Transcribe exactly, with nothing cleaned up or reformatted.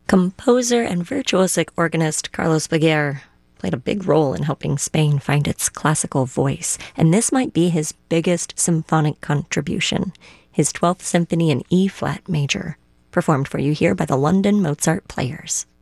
Composer and virtuosic organist Carlos Baguer played a big role in helping Spain find its classical voice, and this might be his biggest symphonic contribution, his twelfth Symphony in E-flat major, performed for you here by the London Mozart Players.